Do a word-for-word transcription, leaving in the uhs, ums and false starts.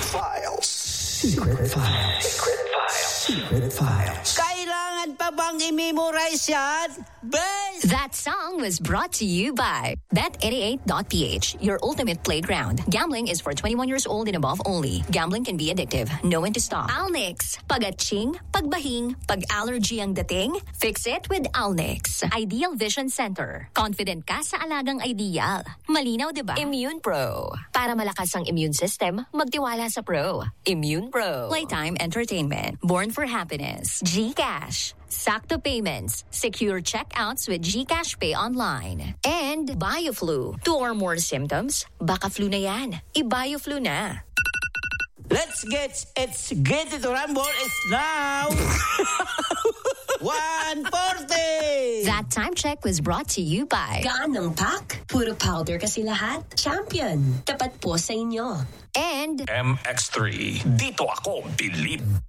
Files. Secret Files. Secret Files. Secret Files. Kailangan pa bang i-memorize yan? Bes! That song was brought to you by bet eighty-eight dot p h, your ultimate playground. Gambling is for twenty-one years old and above only. Gambling can be addictive. Know when to stop. Alnix. Pag-atching, pagbahing, pag-allergy ang dating, fix it with Alnix. Ideal Vision Center. Confident ka sa alagang ideal. Malinaw, di ba? Immune Pro. Para malakas ang immune system, magtiwala sa Pro. Immune Pro. Playtime Entertainment. Born for happiness. GCash. Sakto payments. Secure checkouts with GCash Pay online. And BioFlu. Two or more symptoms? Baka flu na yan. I-BioFlu na. Let's get it's get it to rumble is now one forty. That time check was brought to you by Gaan ng pack. Puro powder kasi lahat. Champion. Tapat po sa inyo. and M X three. Dito ako, believe.